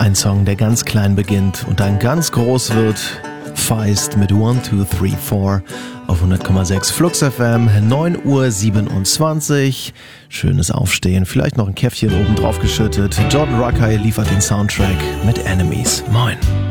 Ein Song, der ganz klein beginnt und dann ganz groß wird. Feist mit 1, 2, 3, 4 auf 100,6 Flux FM, 9:27 Uhr. Schönes Aufstehen, vielleicht noch ein Käffchen oben drauf geschüttet. Jordan Rakei liefert den Soundtrack mit Enemies. Moin.